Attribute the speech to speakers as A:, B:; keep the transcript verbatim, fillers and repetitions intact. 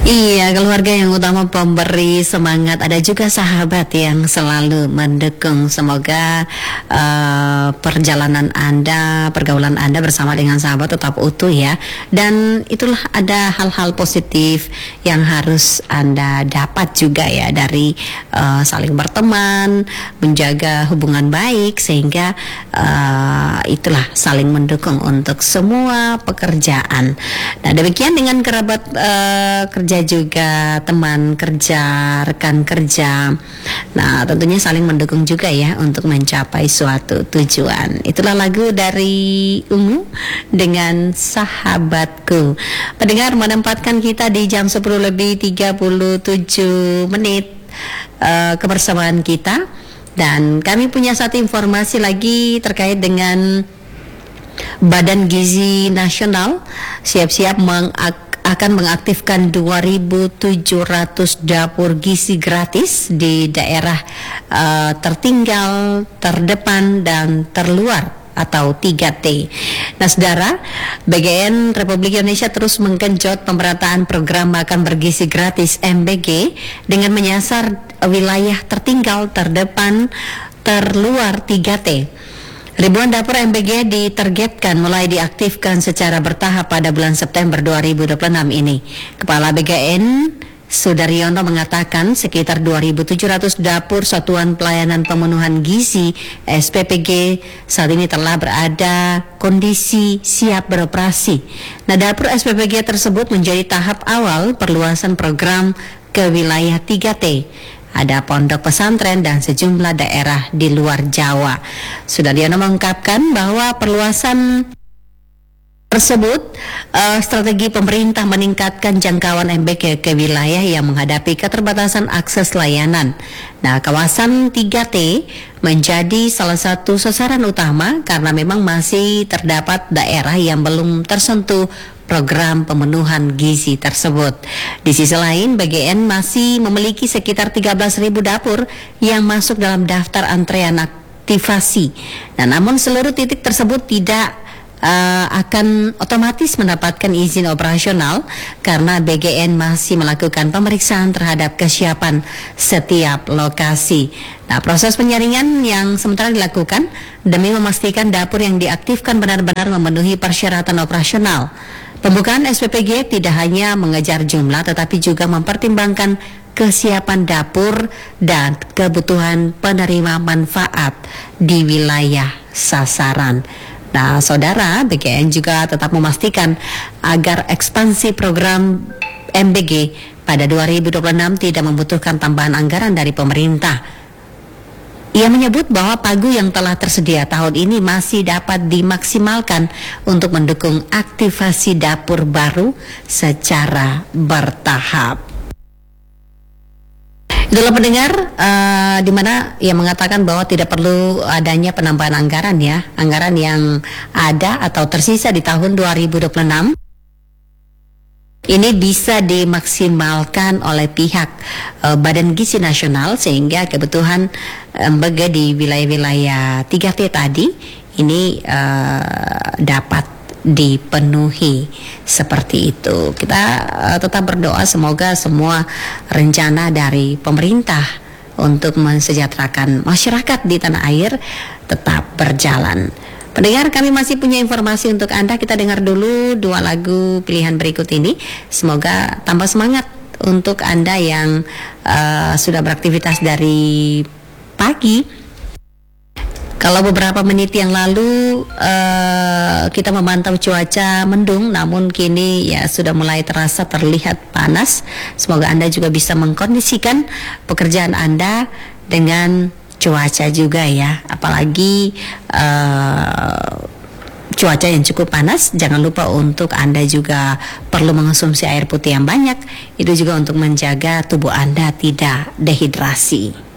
A: Iya, keluarga yang utama pemberi semangat, ada juga sahabat yang selalu mendukung. Semoga uh, perjalanan Anda, pergaulan Anda bersama dengan sahabat tetap utuh ya. Dan itulah ada hal-hal positif yang harus Anda dapat juga ya dari uh, saling berteman, menjaga hubungan baik, sehingga uh, itulah saling mendukung untuk semua pekerjaan. Nah, demikian dengan kerabat uh, kerja juga, teman kerja, rekan kerja. Nah, tentunya saling mendukung juga ya untuk mencapai suatu tujuan. Itulah lagu dari Ungu dengan Sahabatku. Pendengar, menempatkan kita di jam sepuluh lebih tiga puluh tujuh menit uh, kebersamaan kita. Dan kami punya satu informasi lagi terkait dengan Badan Gizi Nasional siap-siap mengak akan mengaktifkan dua ribu tujuh ratus dapur gizi gratis di daerah uh, tertinggal, terdepan, dan terluar atau tiga T. Nah, saudara, B G N Republik Indonesia terus menggenjot pemerataan program makan bergizi gratis M B G dengan menyasar wilayah tertinggal, terdepan, terluar tiga T. Ribuan dapur M B G ditargetkan mulai diaktifkan secara bertahap pada bulan September dua ribu dua puluh enam ini. Kepala B G N Sudaryono mengatakan sekitar dua ribu tujuh ratus dapur Satuan Pelayanan Pemenuhan Gizi S P P G saat ini telah berada kondisi siap beroperasi. Nah, dapur S P P G tersebut menjadi tahap awal perluasan program ke wilayah tiga T. Ada pondok pesantren dan sejumlah daerah di luar Jawa. Sudaryono mengungkapkan bahwa perluasan tersebut uh, strategi pemerintah meningkatkan jangkauan M B G ke wilayah yang menghadapi keterbatasan akses layanan. Nah, kawasan tiga T menjadi salah satu sasaran utama karena memang masih terdapat daerah yang belum tersentuh program pemenuhan gizi tersebut. Di sisi lain, B G N masih memiliki sekitar tiga belas ribu dapur yang masuk dalam daftar antrean aktivasi. Nah, namun seluruh titik tersebut tidak Uh, akan otomatis mendapatkan izin operasional karena B G N masih melakukan pemeriksaan terhadap kesiapan setiap lokasi. Nah, proses penyaringan yang sementara dilakukan demi memastikan dapur yang diaktifkan benar-benar memenuhi persyaratan operasional. Pembukaan S P P G tidak hanya mengejar jumlah tetapi juga mempertimbangkan kesiapan dapur dan kebutuhan penerima manfaat di wilayah sasaran. Nah, saudara, B G N juga tetap memastikan agar ekspansi program M B G pada dua ribu dua puluh enam tidak membutuhkan tambahan anggaran dari pemerintah. Ia menyebut bahwa pagu yang telah tersedia tahun ini masih dapat dimaksimalkan untuk mendukung aktivasi dapur baru secara bertahap. Itulah pendengar, uh, di mana ia mengatakan bahwa tidak perlu adanya penambahan anggaran ya, anggaran yang ada atau tersisa di tahun dua ribu dua puluh enam ini bisa dimaksimalkan oleh pihak uh, Badan Gizi Nasional sehingga kebutuhan M B G di wilayah-wilayah tiga T tadi ini uh, dapat dipenuhi seperti itu. Kita uh, tetap berdoa semoga semua rencana dari pemerintah untuk mensejahterakan masyarakat di tanah air tetap berjalan. Pendengar, kami masih punya informasi untuk Anda. Kita dengar dulu dua lagu pilihan berikut ini. Semoga tambah semangat untuk Anda yang uh, sudah beraktivitas dari pagi. Kalau beberapa menit yang lalu uh, kita memantau cuaca mendung, namun kini ya sudah mulai terasa terlihat panas. Semoga Anda juga bisa mengkondisikan pekerjaan Anda dengan cuaca juga ya. Apalagi uh, cuaca yang cukup panas, jangan lupa untuk Anda juga perlu mengonsumsi air putih yang banyak. Itu juga untuk menjaga tubuh Anda tidak dehidrasi.